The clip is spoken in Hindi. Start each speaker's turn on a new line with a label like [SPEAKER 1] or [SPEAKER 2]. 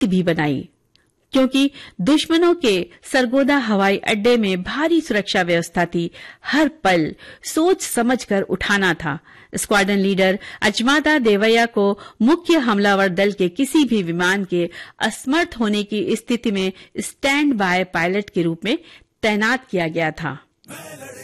[SPEAKER 1] भी बनाई, क्योंकि दुश्मनों के सरगोदा हवाई अड्डे में भारी सुरक्षा व्यवस्था थी। हर पल सोच समझकर उठाना था। स्क्वाड्रन लीडर अचमाता देवैया को मुख्य हमलावर दल के किसी भी विमान के असमर्थ होने की स्थिति में स्टैंड बाय पायलट के रूप में तैनात किया गया था।